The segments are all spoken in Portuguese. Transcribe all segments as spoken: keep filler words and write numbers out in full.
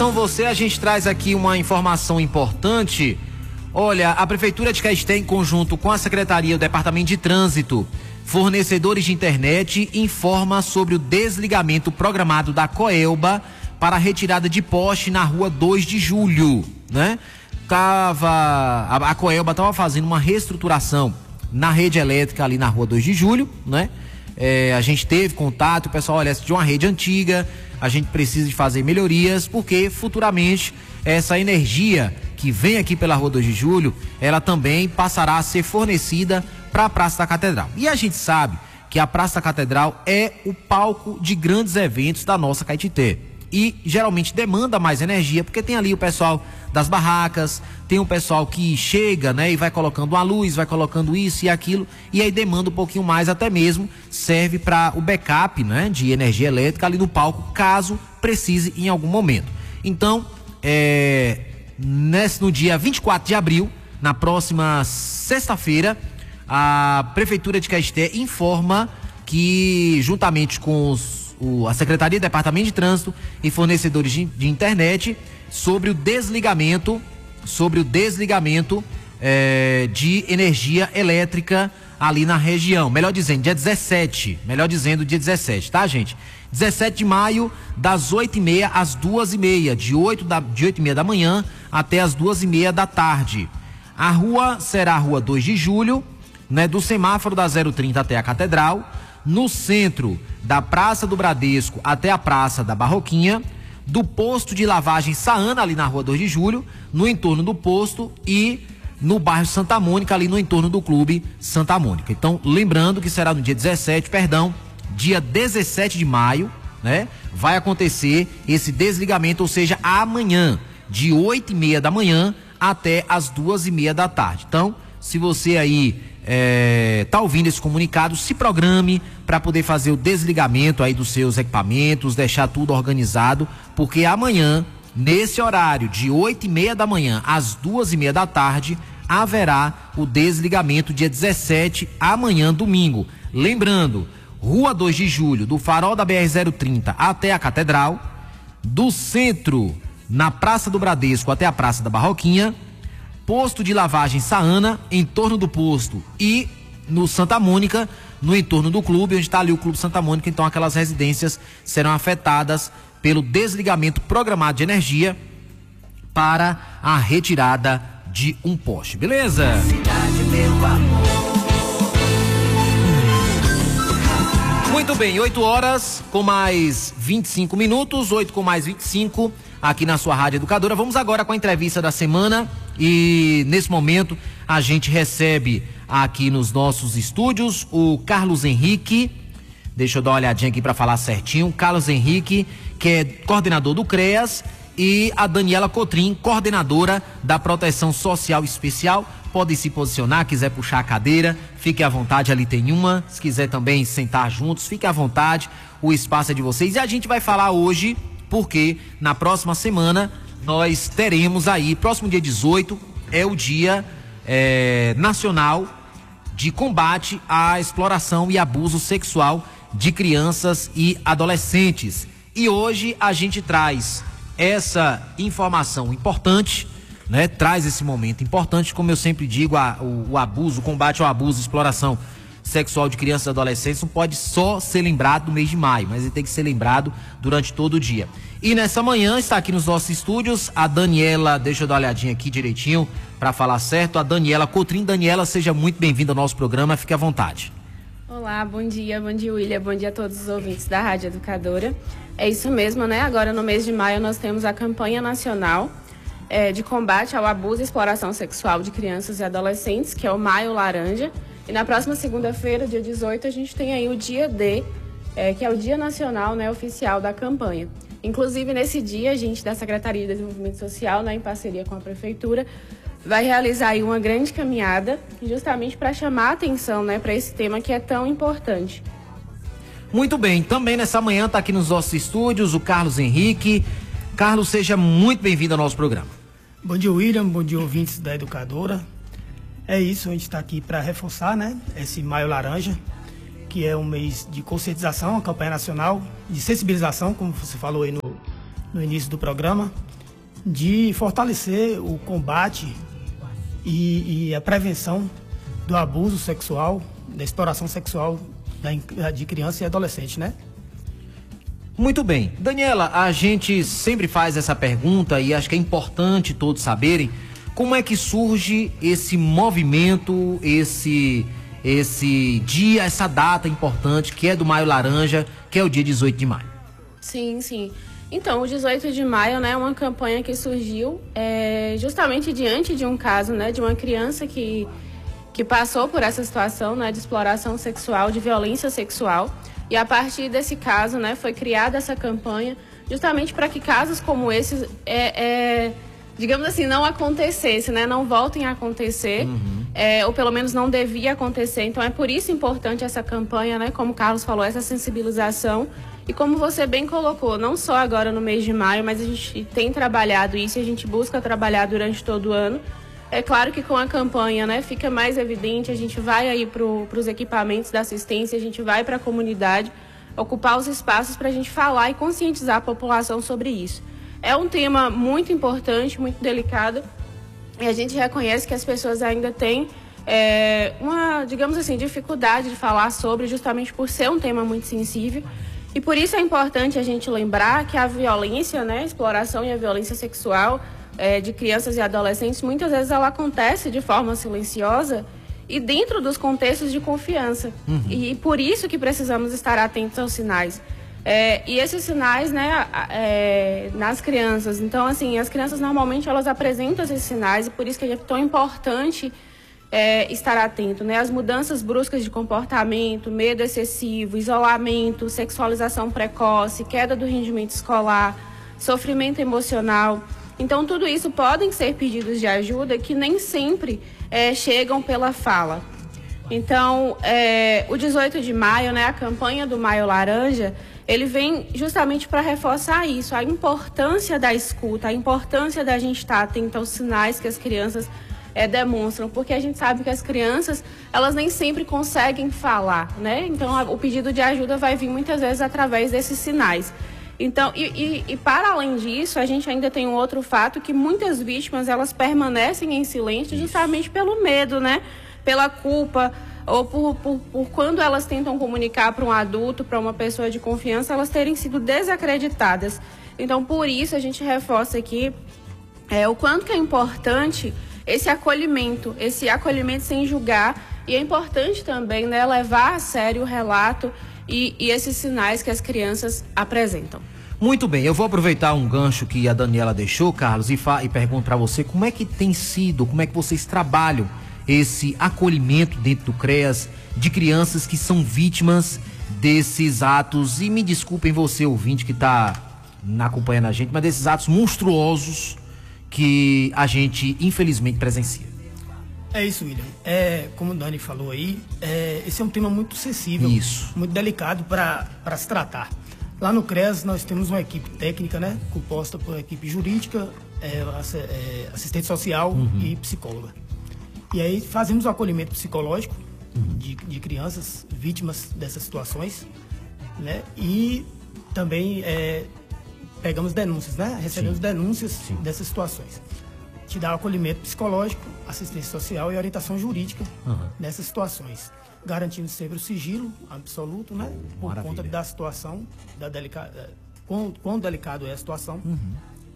Então você, a gente traz aqui uma informação importante. Olha, a Prefeitura de Caeté, em conjunto com a Secretaria do Departamento de Trânsito, fornecedores de internet, informa sobre o desligamento programado da Coelba para a retirada de poste na rua dois de julho, né? Tava, a, a Coelba estava fazendo uma reestruturação na rede elétrica ali na rua dois de julho, né? É, a gente teve contato, o pessoal, olha, essa de uma rede antiga, a gente precisa de fazer melhorias, porque futuramente essa energia que vem aqui pela rua dois de julho, ela também passará a ser fornecida para a Praça da Catedral. E a gente sabe que a Praça da Catedral é o palco de grandes eventos da nossa Caetité. E geralmente demanda mais energia, porque tem ali o pessoal das barracas, tem o pessoal que chega, né, e vai colocando uma luz, vai colocando isso e aquilo, e aí demanda um pouquinho mais, até mesmo serve para o backup, né, de energia elétrica ali no palco, caso precise em algum momento. Então, é, nesse, no dia vinte e quatro de abril, na próxima sexta-feira, a Prefeitura de Caeté informa que, juntamente com os a Secretaria do Departamento de Trânsito e fornecedores de, de internet, sobre o desligamento, sobre o desligamento é, de energia elétrica ali na região. Melhor dizendo, dia dezessete, melhor dizendo, dia dezessete, tá, gente? dezessete de maio, das oito e meia às duas e meia, de oito da, de oito e meia da manhã até as duas e meia da tarde. A rua será a rua dois de julho, né, do semáforo da zero trinta até a Catedral, no centro da Praça do Bradesco até a Praça da Barroquinha, do posto de lavagem Saana, ali na rua dois de julho, no entorno do posto, e no bairro Santa Mônica, ali no entorno do Clube Santa Mônica. Então, lembrando que será no dia dezessete, perdão, dia dezessete de maio, né? Vai acontecer esse desligamento, ou seja, amanhã, de oito e meia da manhã até as duas e meia da tarde. Então, se você aí É, tá ouvindo esse comunicado, se programe para poder fazer o desligamento aí dos seus equipamentos, deixar tudo organizado, porque amanhã, nesse horário de oito e meia da manhã às duas e meia da tarde, haverá o desligamento dia dezessete, amanhã, domingo. Lembrando, rua dois de julho, do farol da B R zero trinta até a Catedral, do centro, na Praça do Bradesco até a Praça da Barroquinha, posto de lavagem Saana, em torno do posto, e no Santa Mônica, no entorno do clube, onde está ali o Clube Santa Mônica. Então aquelas residências serão afetadas pelo desligamento programado de energia para a retirada de um poste, beleza? Cidade, meu amor. Muito bem, oito horas com mais vinte e cinco minutos, oito com mais vinte e cinco, aqui na sua Rádio Educadora. Vamos agora com a entrevista da semana. E nesse momento a gente recebe aqui nos nossos estúdios o Carlos Henrique. Deixa eu dar uma olhadinha aqui para falar certinho. Carlos Henrique, que é coordenador do CREAS, e a Daniela Cotrim, coordenadora da Proteção Social Especial. Pode se posicionar, quiser puxar a cadeira, fique à vontade, ali tem uma. Se quiser também sentar juntos, fique à vontade, o espaço é de vocês. E a gente vai falar hoje, porque na próxima semana nós teremos aí, próximo dia dezoito, é o dia é, nacional de combate à exploração e abuso sexual de crianças e adolescentes. E hoje a gente traz essa informação importante, né? Traz esse momento importante, como eu sempre digo, a, o, o abuso, o combate ao abuso e exploração sexual de crianças e adolescentes não pode só ser lembrado no mês de maio, mas ele tem que ser lembrado durante todo o dia. E nessa manhã está aqui nos nossos estúdios a Daniela, deixa eu dar uma olhadinha aqui direitinho para falar certo, a Daniela Cotrim. Daniela, seja muito bem-vinda ao nosso programa, fique à vontade. Olá, bom dia, bom dia William, bom dia a todos os ouvintes da Rádio Educadora. É isso mesmo, né? Agora no mês de maio nós temos a campanha nacional é, de combate ao abuso e exploração sexual de crianças e adolescentes, que é o Maio Laranja. E na próxima segunda-feira, dia dezoito, a gente tem aí o dia D, é, que é o Dia Nacional, né, oficial da campanha. Inclusive, nesse dia, a gente da Secretaria de Desenvolvimento Social, né, em parceria com a Prefeitura, vai realizar aí uma grande caminhada, justamente para chamar a atenção, né, para esse tema que é tão importante. Muito bem, também nessa manhã está aqui nos nossos estúdios o Carlos Henrique. Carlos, seja muito bem-vindo ao nosso programa. Bom dia, William, bom dia, ouvintes da Educadora. É isso, a gente está aqui para reforçar, né, esse Maio Laranja, que é um mês de conscientização, uma campanha nacional de sensibilização, como você falou aí no, no início do programa, de fortalecer o combate e, e a prevenção do abuso sexual, da exploração sexual da, de criança e adolescente, né? Muito bem. Daniela, a gente sempre faz essa pergunta e acho que é importante todos saberem como é que surge esse movimento, esse, esse dia, essa data importante que é do Maio Laranja, que é o dia dezoito de maio. Sim, sim. Então, o dezoito de maio, né, é uma campanha que surgiu é, justamente diante de um caso, né, de uma criança que, que passou por essa situação, né, de exploração sexual, de violência sexual. E a partir desse caso, né, foi criada essa campanha justamente para que casos como esses, é, é, digamos assim, não acontecessem, né, não voltem a acontecer, uhum. é, ou pelo menos não devia acontecer. Então, é por isso importante essa campanha, né, como o Carlos falou, essa sensibilização. E como você bem colocou, não só agora no mês de maio, mas a gente tem trabalhado isso e a gente busca trabalhar durante todo o ano. É claro que com a campanha, né, fica mais evidente, a gente vai aí para os equipamentos da assistência, a gente vai para a comunidade, ocupar os espaços para a gente falar e conscientizar a população sobre isso. É um tema muito importante, muito delicado, e a gente reconhece que as pessoas ainda têm é, uma, digamos assim, dificuldade de falar sobre, justamente por ser um tema muito sensível. E por isso é importante a gente lembrar que a violência, né, a exploração e a violência sexual é, de crianças e adolescentes, muitas vezes ela acontece de forma silenciosa e dentro dos contextos de confiança. Uhum. E por isso que precisamos estar atentos aos sinais. É, e esses sinais, né, é, nas crianças. Então, assim, as crianças normalmente elas apresentam esses sinais e por isso que é tão importante É, estar atento, né? As mudanças bruscas de comportamento, medo excessivo, isolamento, sexualização precoce, queda do rendimento escolar, sofrimento emocional. Então, tudo isso podem ser pedidos de ajuda que nem sempre é, chegam pela fala. Então, é, o dezoito de maio, né, a campanha do Maio Laranja, ele vem justamente para reforçar isso, a importância da escuta, a importância da gente estar atento aos sinais que as crianças É, demonstram, porque a gente sabe que as crianças, elas nem sempre conseguem falar, né? Então, a, o pedido de ajuda vai vir muitas vezes através desses sinais. Então, e, e, e para além disso, a gente ainda tem um outro fato que muitas vítimas, elas permanecem em silêncio justamente pelo medo, né? Pela culpa, ou por, por, por quando elas tentam comunicar para um adulto, para uma pessoa de confiança, elas terem sido desacreditadas. Então, por isso, a gente reforça aqui é, o quanto que é importante esse acolhimento, esse acolhimento sem julgar, e é importante também, né, levar a sério o relato e, e esses sinais que as crianças apresentam. Muito bem, eu vou aproveitar um gancho que a Daniela deixou, Carlos, e, fa- e pergunto para você como é que tem sido, como é que vocês trabalham esse acolhimento dentro do CREAS de crianças que são vítimas desses atos, e me desculpem você, ouvinte, que está acompanhando a gente, mas desses atos monstruosos que a gente, infelizmente, presencia. É isso, William. É, como o Dani falou aí, é, esse é um tema muito sensível, isso. muito delicado para se tratar. Lá no CREAS nós temos uma equipe técnica, né, composta por equipe jurídica, é, é, assistente social uhum. e psicóloga. E aí fazemos o acolhimento psicológico uhum. de, de crianças vítimas dessas situações, né, e também é, pegamos denúncias, né? Recebemos Sim. denúncias Sim. dessas situações. Te dá acolhimento psicológico, assistência social e orientação jurídica uhum. nessas situações. Garantindo sempre o sigilo absoluto, né? Por Maravilha. Conta da situação, da delicada, quão, quão delicado é a situação. Uhum.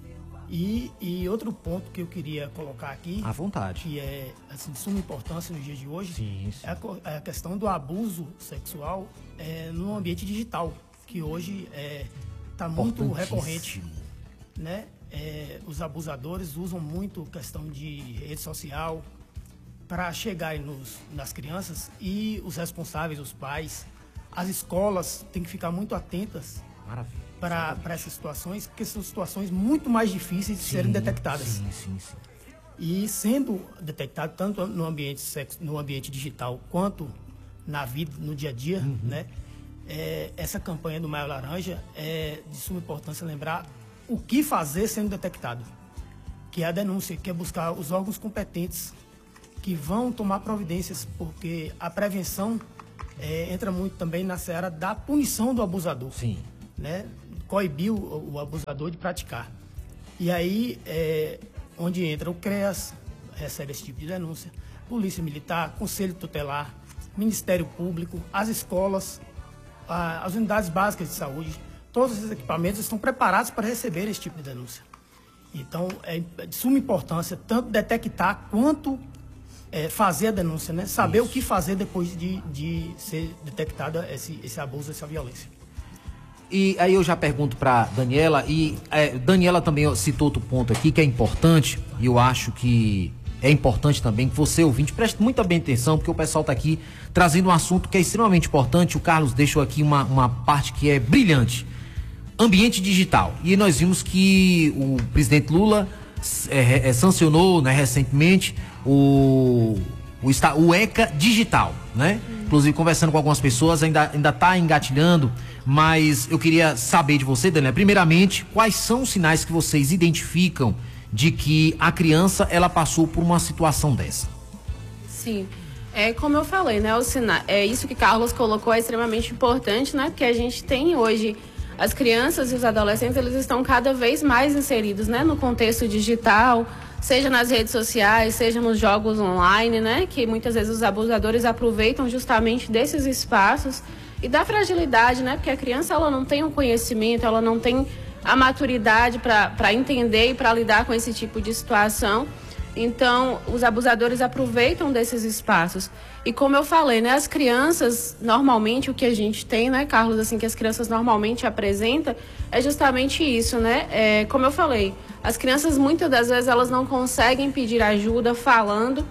E, e outro ponto que eu queria colocar aqui, à vontade, que é assim, de suma importância nos dias de hoje, sim, sim. É, a, é a questão do abuso sexual é, no ambiente digital, que hoje é está muito recorrente, né? É, os abusadores usam muito questão de rede social para chegar nos, nas crianças, e os responsáveis, os pais, as escolas têm que ficar muito atentas para essas situações, porque são situações muito mais difíceis de sim, serem detectadas. Sim, sim, sim. E sendo detectado tanto no ambiente, no ambiente digital quanto na vida, no dia a dia, uhum. né? É, essa campanha do Maio Laranja é de suma importância lembrar o que fazer sendo detectado, que é a denúncia, que é buscar os órgãos competentes que vão tomar providências, porque a prevenção é, entra muito também na seara da punição do abusador. Sim. né, coibir o, o abusador de praticar. E aí, é, onde entra o CREAS, recebe esse tipo de denúncia, Polícia Militar, Conselho Tutelar, Ministério Público, as escolas, a, as unidades básicas de saúde, todos esses equipamentos estão preparados para receber esse tipo de denúncia. Então, é de suma importância tanto detectar quanto é, fazer a denúncia, né? Saber Isso. o que fazer depois de, de ser detectada esse, esse abuso, essa violência. E aí eu já pergunto para Daniela, e é, Daniela também citou outro ponto aqui que é importante, e eu acho que é importante também que você, ouvinte, preste muita bem atenção, porque o pessoal está aqui trazendo um assunto que é extremamente importante. O Carlos deixou aqui uma, uma parte que é brilhante. Ambiente digital. E nós vimos que o presidente Lula é, é, sancionou, né, recentemente o, o, o ECA digital, né? Hum. Inclusive, conversando com algumas pessoas, ainda ainda está engatilhando, mas eu queria saber de você, Daniela, primeiramente, quais são os sinais que vocês identificam de que a criança, ela passou por uma situação dessa? Sim. É como eu falei, né? O sina... É isso que Carlos colocou, é extremamente importante, né? Porque a gente tem hoje as crianças e os adolescentes, eles estão cada vez mais inseridos, né? No contexto digital, seja nas redes sociais, seja nos jogos online, né? Que muitas vezes os abusadores aproveitam justamente desses espaços e da fragilidade, né? Porque a criança, ela não tem o conhecimento, ela não tem a maturidade para entender e para lidar com esse tipo de situação. Então, os abusadores aproveitam desses espaços. E como eu falei, né, as crianças, normalmente, o que a gente tem, né, Carlos, assim, que as crianças normalmente apresentam, é justamente isso, né? É, como eu falei, as crianças, muitas das vezes, elas não conseguem pedir ajuda falando,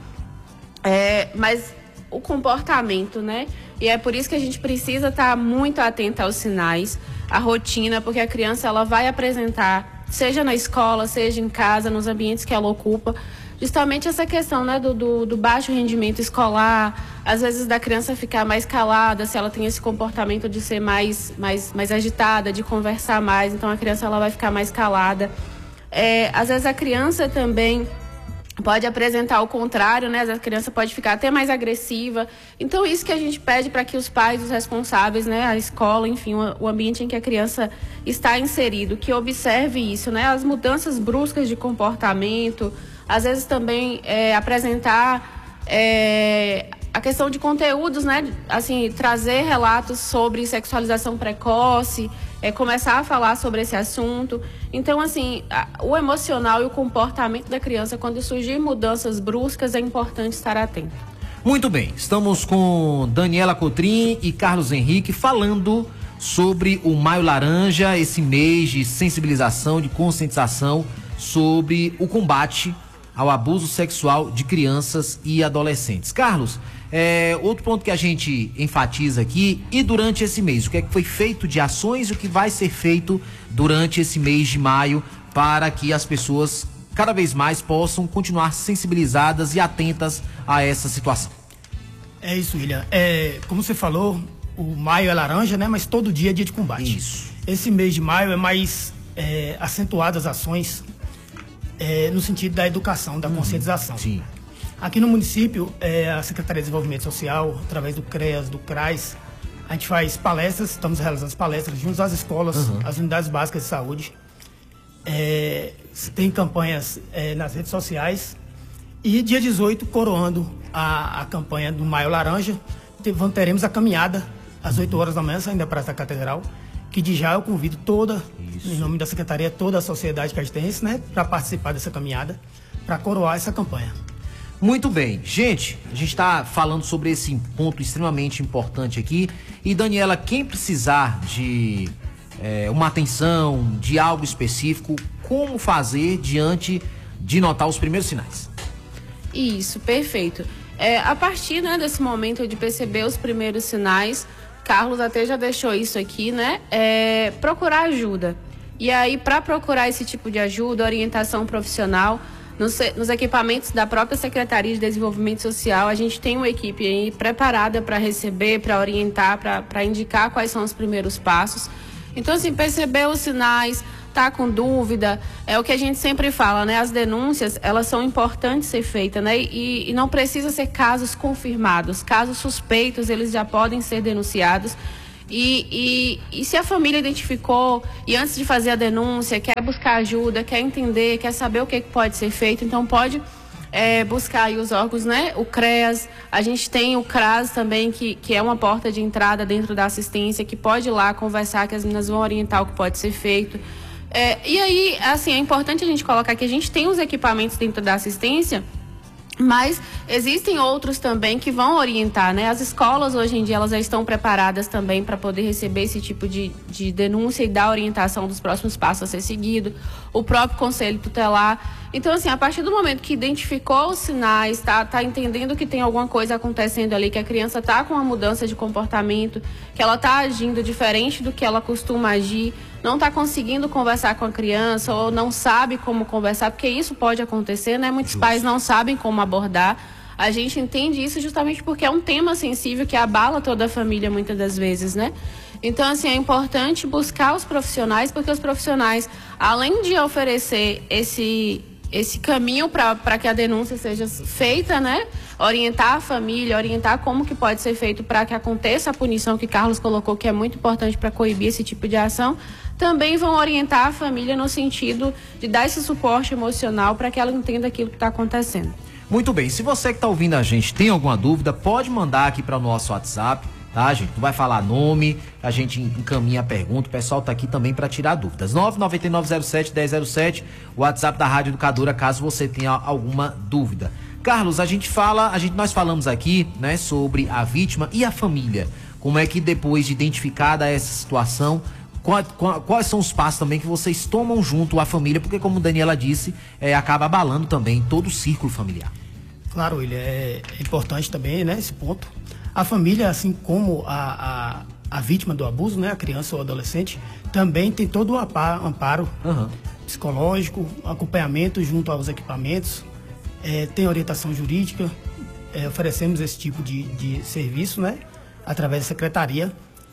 é, mas o comportamento, né? E é por isso que a gente precisa estar muito atento aos sinais, à rotina, porque a criança, ela vai apresentar, seja na escola, seja em casa, nos ambientes que ela ocupa, justamente essa questão, né, do, do, do baixo rendimento escolar, às vezes da criança ficar mais calada, se ela tem esse comportamento de ser mais, mais, mais agitada, de conversar mais, então a criança, ela vai ficar mais calada. É, às vezes a criança também pode apresentar o contrário, né? A criança pode ficar até mais agressiva. Então, isso que a gente pede para que os pais, os responsáveis, né? A escola, enfim, o, o ambiente em que a criança está inserido, que observe isso, né? As mudanças bruscas de comportamento, às vezes também é, apresentar é, a questão de conteúdos, né? Assim, trazer relatos sobre sexualização precoce, é, começar a falar sobre esse assunto. Então, assim, a, o emocional e o comportamento da criança, quando surgir mudanças bruscas, é importante estar atento. Muito bem, estamos com Daniela Cotrim e Carlos Henrique falando sobre o Maio Laranja, esse mês de sensibilização, de conscientização sobre o combate ao abuso sexual de crianças e adolescentes. Carlos, é, outro ponto que a gente enfatiza aqui, e durante esse mês, o que é que foi feito de ações e o que vai ser feito durante esse mês de maio para que as pessoas cada vez mais possam continuar sensibilizadas e atentas a essa situação? É isso, William. É, como você falou, o maio é laranja, né? Mas todo dia é dia de combate. Isso. Esse mês de maio é mais é, acentuadas as ações É, no sentido da educação, da conscientização. Sim. Aqui no município, é, a Secretaria de Desenvolvimento Social, através do CREAS, do CRAS, a gente faz palestras, estamos realizando palestras junto às escolas, uhum. às unidades básicas de saúde. É, tem campanhas é, nas redes sociais. E dia dezoito, coroando a, a campanha do Maio Laranja, teremos a caminhada às oito horas da manhã, saindo da Praça da Catedral, que de já eu convido toda, Isso. em nome da Secretaria, toda a sociedade cajetense, né, para participar dessa caminhada, para coroar essa campanha. Muito bem. Gente, a gente está falando sobre esse ponto extremamente importante aqui. E, Daniela, quem precisar de é, uma atenção, de algo específico, como fazer diante de notar os primeiros sinais? Isso, perfeito. É, a partir, né, desse momento de perceber os primeiros sinais, Carlos até já deixou isso aqui, né? É, procurar ajuda. E aí, para procurar esse tipo de ajuda, orientação profissional, nos, nos equipamentos da própria Secretaria de Desenvolvimento Social, a gente tem uma equipe aí preparada para receber, para orientar, para indicar quais são os primeiros passos. Então, assim, perceber os sinais, tá com dúvida, é o que a gente sempre fala, né? As denúncias, elas são importantes ser feitas, né? E, e não precisa ser casos confirmados. Casos suspeitos, eles já podem ser denunciados. E, e, e se a família identificou e antes de fazer a denúncia, quer buscar ajuda, quer entender, quer saber o que pode ser feito, então pode é, buscar aí os órgãos, né? O CREAS, a gente tem o CRAS também, que, que é uma porta de entrada dentro da assistência, que pode ir lá conversar, que as meninas vão orientar o que pode ser feito. É, e aí, assim, é importante a gente colocar que a gente tem os equipamentos dentro da assistência, mas existem outros também que vão orientar, né? As escolas hoje em dia elas já estão preparadas também para poder receber esse tipo de, de denúncia e dar orientação dos próximos passos a ser seguido. O próprio conselho tutelar. Então, assim, a partir do momento que identificou os sinais, tá, tá entendendo que tem alguma coisa acontecendo ali, que a criança tá com uma mudança de comportamento, que ela tá agindo diferente do que ela costuma agir, não está conseguindo conversar com a criança ou não sabe como conversar, porque isso pode acontecer, né? Muitos pais não sabem como abordar. A gente entende isso justamente porque é um tema sensível que abala toda a família muitas das vezes, né? Então, assim, é importante buscar os profissionais, porque os profissionais, além de oferecer esse, esse caminho para que a denúncia seja feita, né? Orientar a família, orientar como que pode ser feito para que aconteça a punição que Carlos colocou, que é muito importante para coibir esse tipo de ação, também vão orientar a família no sentido de dar esse suporte emocional para que ela entenda aquilo que está acontecendo. Muito bem, se você que está ouvindo a gente tem alguma dúvida, pode mandar aqui para o nosso WhatsApp, tá, gente? Não vai falar nome, a gente encaminha a pergunta, o pessoal tá aqui também para tirar dúvidas. nove nove nove zero sete um zero zero sete, o WhatsApp da Rádio Educadora, caso você tenha alguma dúvida. Carlos, a gente fala, a gente, nós falamos aqui, né, sobre a vítima e a família. Como é que depois de identificada essa situação, quais, quais são os passos também que vocês tomam junto à família, porque como Daniela disse, é, acaba abalando também todo o círculo familiar. Claro, William, é, é importante também, né, esse ponto. A família, assim como a, a, a vítima do abuso, né, a criança ou adolescente, também tem todo o amparo uhum. psicológico, acompanhamento junto aos equipamentos, é, tem orientação jurídica, é, oferecemos esse tipo de, de serviço, né, através da secretaria.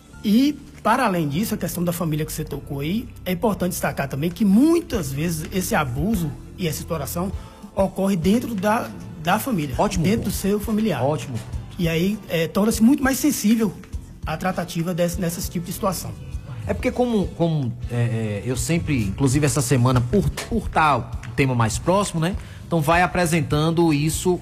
E, para além disso, a questão da família que você tocou aí, é importante destacar também que muitas vezes esse abuso e essa exploração ocorre dentro da, da família, Ótimo dentro ponto. do seu familiar. Ótimo. E aí é, torna-se muito mais sensível a tratativa desse, nesse tipo de situação. É porque como, como é, eu sempre, inclusive essa semana, por, por tal tema mais próximo, né? Então vai apresentando isso,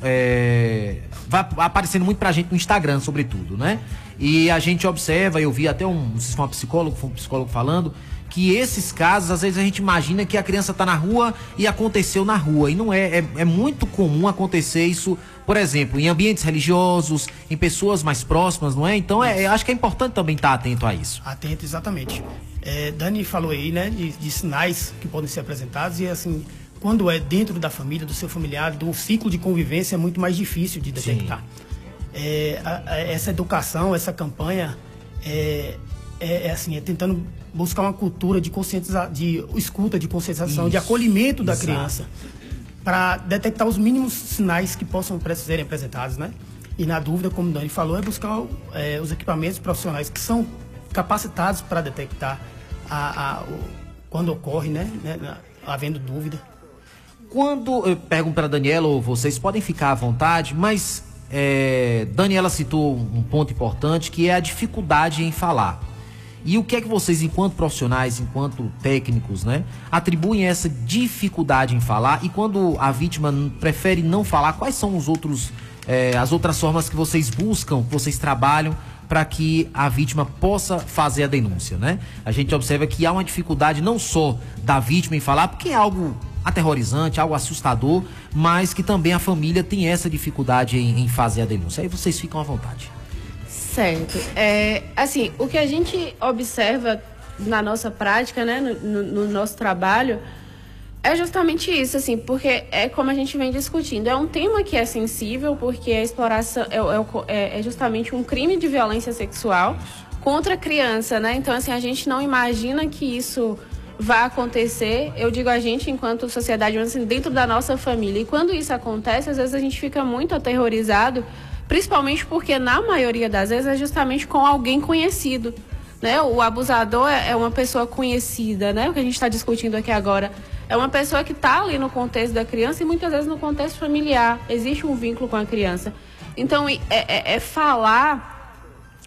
é, vai aparecendo muito pra gente no Instagram, sobretudo, né? E a gente observa, eu vi até um, não sei se foi um psicólogo, foi um psicólogo falando, que esses casos, às vezes a gente imagina que a criança tá na rua e aconteceu na rua. E não é, é, é muito comum acontecer isso, por exemplo, em ambientes religiosos, em pessoas mais próximas, não é? Então, é, acho que é importante também estar atento a isso. Atento, exatamente. É, Dani falou aí, né, de, de sinais que podem ser apresentados e, assim, quando é dentro da família, do seu familiar, do ciclo de convivência, é muito mais difícil de detectar. É, a, a, essa educação, essa campanha, é, é, é assim, é tentando buscar uma cultura de conscientização, de escuta, de conscientização, Isso. de acolhimento da Exato. criança, para detectar os mínimos sinais que possam serem apresentados, né? E na dúvida, como o Dani falou, é buscar é, os equipamentos profissionais que são capacitados para detectar a, a, o, quando ocorre, né? né havendo dúvida. Quando eu pergunto para a Daniela, ou vocês podem ficar à vontade, mas é, Daniela citou um ponto importante, que é a dificuldade em falar. E o que é que vocês, enquanto profissionais, enquanto técnicos, né, atribuem essa dificuldade em falar? E quando a vítima prefere não falar, quais são os outros, é, as outras formas que vocês buscam, que vocês trabalham para que a vítima possa fazer a denúncia, né? A gente observa que há uma dificuldade não só da vítima em falar, porque é algo aterrorizante, algo assustador, mas que também a família tem essa dificuldade em, em fazer a denúncia. Aí vocês ficam à vontade. Certo. É, assim, o que a gente observa na nossa prática, né, no, no, no nosso trabalho, é justamente isso, assim, porque é como a gente vem discutindo. É um tema que é sensível, porque a exploração é, é, é justamente um crime de violência sexual contra a criança, né? Então, assim, a gente não imagina que isso vai acontecer. Eu digo a gente enquanto sociedade, mas assim, dentro da nossa família. E quando isso acontece, às vezes a gente fica muito aterrorizado, principalmente porque, na maioria das vezes, é justamente com alguém conhecido, né? O abusador é uma pessoa conhecida, né? O que a gente está discutindo aqui agora é uma pessoa que está ali no contexto da criança e muitas vezes no contexto familiar. Existe um vínculo com a criança. Então, é, é, é falar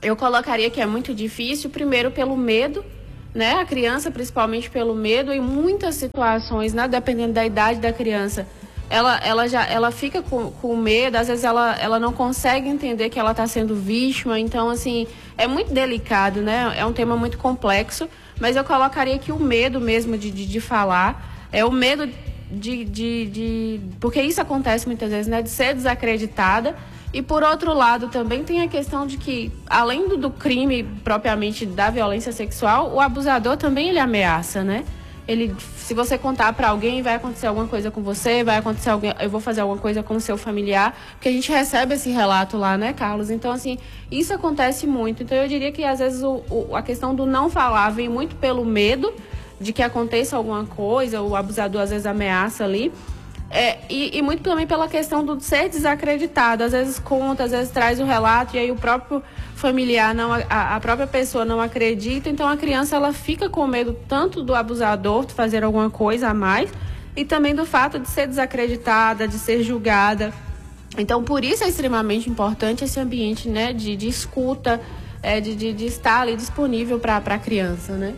eu colocaria que é muito difícil, primeiro pelo medo, né? A criança, principalmente pelo medo, em muitas situações, né? Dependendo da idade da criança, ela, ela já ela fica com, com medo, às vezes ela, ela não consegue entender que ela está sendo vítima, então, assim, é muito delicado, né? É um tema muito complexo, mas eu colocaria que o medo mesmo de, de, de falar, é o medo de, de, de... Porque isso acontece muitas vezes, né? De ser desacreditada. E, por outro lado, também tem a questão de que, além do, do crime propriamente da violência sexual, o abusador também ele ameaça, né? Ele, se você contar para alguém, vai acontecer alguma coisa com você, vai acontecer alguém, eu vou fazer alguma coisa com o seu familiar, porque a gente recebe esse relato lá, né, Carlos? Então, assim, isso acontece muito. Então, eu diria que, às vezes, o, o, a questão do não falar vem muito pelo medo de que aconteça alguma coisa, o abusador, às vezes, ameaça ali. É, e, e muito também pela questão do ser desacreditado. Às vezes conta, às vezes traz o relato e aí o próprio familiar, não, a, a própria pessoa não acredita. Então a criança ela fica com medo tanto do abusador de fazer alguma coisa a mais e também do fato de ser desacreditada, de ser julgada. Então por isso é extremamente importante esse ambiente, né, de, de escuta, é, de, de, de estar ali disponível para a criança, né?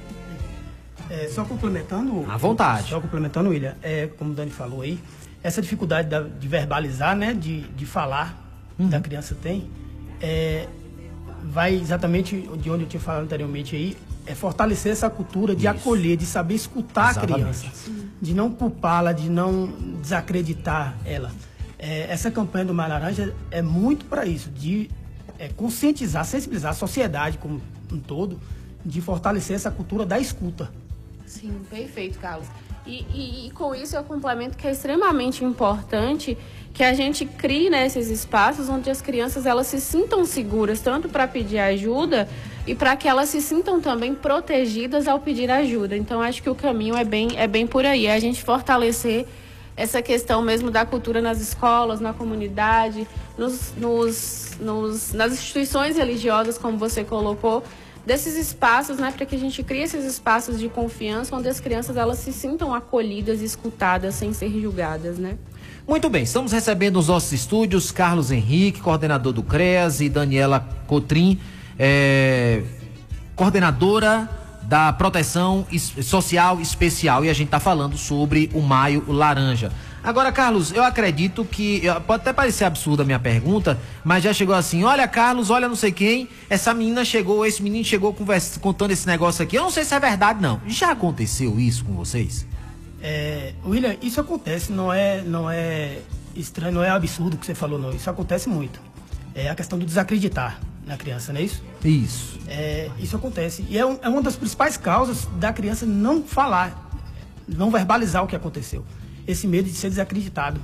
É, só complementando... À vontade. Só complementando, William, é, como o Dani falou aí, essa dificuldade da, de verbalizar, né, de, de falar, uhum. da criança tem, é, vai exatamente de onde eu tinha falado anteriormente aí, é fortalecer essa cultura de Isso. acolher, de saber escutar exatamente. A criança, de não culpá-la, de não desacreditar ela. É, essa campanha do Maio Laranja é muito para isso, de é, conscientizar, sensibilizar a sociedade como um todo, de fortalecer essa cultura da escuta. Sim, perfeito, Carlos. E, e, e com isso eu complemento que é extremamente importante que a gente crie, né, esses espaços onde as crianças elas se sintam seguras, tanto para pedir ajuda e para que elas se sintam também protegidas ao pedir ajuda. Então, acho que o caminho é bem, é bem por aí, é a gente fortalecer essa questão mesmo da cultura nas escolas, na comunidade, nos, nos, nos, nas instituições religiosas, como você colocou, desses espaços, né, para que a gente crie esses espaços de confiança onde as crianças elas se sintam acolhidas e escutadas sem ser julgadas, né? Muito bem, estamos recebendo nos nossos estúdios Carlos Henrique, coordenador do CREAS, e Daniela Cotrim, é, coordenadora da Proteção Social Especial, e a gente está falando sobre o Maio Laranja. Agora, Carlos, eu acredito que, pode até parecer absurda a minha pergunta, mas já chegou assim, olha, Carlos, olha não sei quem, essa menina chegou, esse menino chegou conversa, contando esse negócio aqui, eu não sei se é verdade não. Já aconteceu isso com vocês? É, William, isso acontece, não é, não é estranho, não é absurdo o que você falou não, isso acontece muito. É a questão do desacreditar na criança, não é isso? Isso. É, isso acontece, e é, um, é uma das principais causas da criança não falar, não verbalizar o que aconteceu. Esse medo de ser desacreditado.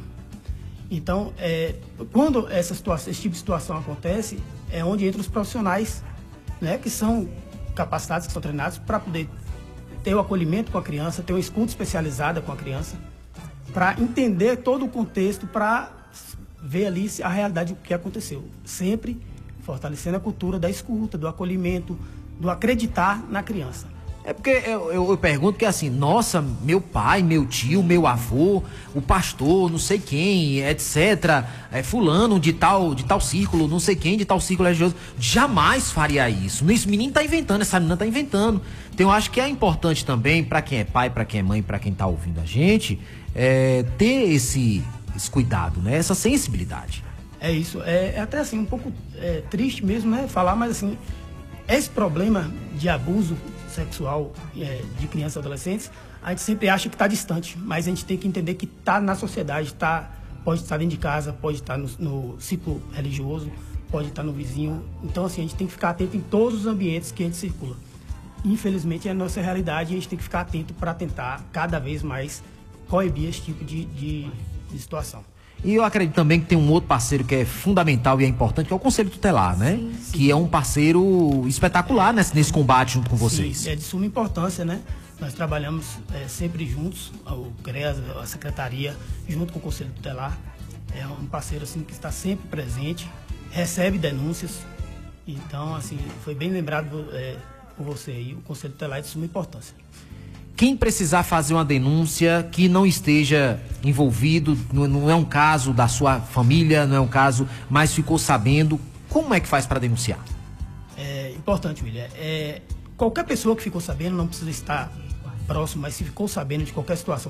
Então, é, quando essa situação, esse tipo de situação acontece, é onde entram os profissionais, né, que são capacitados, que são treinados para poder ter o acolhimento com a criança, ter uma escuta especializada com a criança, para entender todo o contexto, para ver ali a realidade do que aconteceu. Sempre fortalecendo a cultura da escuta, do acolhimento, do acreditar na criança. É porque eu, eu, eu pergunto que assim, nossa, meu pai, meu tio, meu avô, o pastor, não sei quem, etcétera, é, fulano de tal, de tal círculo, não sei quem, de tal círculo religioso, jamais faria isso. Esse menino tá inventando, essa menina tá inventando. Então eu acho que é importante também, para quem é pai, para quem é mãe, para quem tá ouvindo a gente, é, ter esse, esse cuidado, né? Essa sensibilidade. É isso, é, é até assim, um pouco é, triste mesmo, né, falar, mas assim, esse problema de abuso sexual é, de crianças e adolescentes, a gente sempre acha que está distante, mas a gente tem que entender que está na sociedade, tá, pode estar dentro de casa, pode estar no, no ciclo religioso, pode estar no vizinho. Então, assim, a gente tem que ficar atento em todos os ambientes que a gente circula. Infelizmente, é a nossa realidade e a gente tem que ficar atento para tentar cada vez mais coibir esse tipo de, de, de situação. E eu acredito também que tem um outro parceiro que é fundamental e é importante, que é o Conselho Tutelar, né? Sim, sim. Que é um parceiro espetacular nesse, nesse combate junto com vocês. Sim, é de suma importância, né? Nós trabalhamos é, sempre juntos, o CREAS, a Secretaria, junto com o Conselho Tutelar. É um parceiro assim, que está sempre presente, recebe denúncias. Então, assim, foi bem lembrado é, por você aí, o Conselho Tutelar é de suma importância. Quem precisar fazer uma denúncia que não esteja envolvido, não é um caso da sua família, não é um caso, mas ficou sabendo, como é que faz para denunciar? É importante, William. É, qualquer pessoa que ficou sabendo não precisa estar próximo, mas se ficou sabendo de qualquer situação